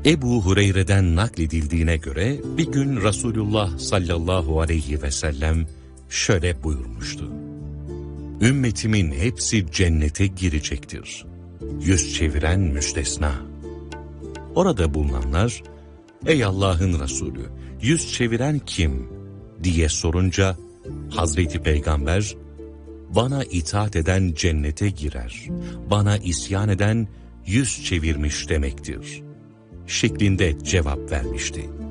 Ebu Hureyre'den nakledildiğine göre bir gün Resulullah sallallahu aleyhi ve sellem şöyle buyurmuştu: Ümmetimin hepsi cennete girecektir. Yüz çeviren müstesna. Orada bulunanlar, ey Allah'ın Resulü, yüz çeviren kim diye sorunca Hazreti Peygamber, bana itaat eden cennete girer, bana isyan eden yüz çevirmiş demektir şeklinde cevap vermişti.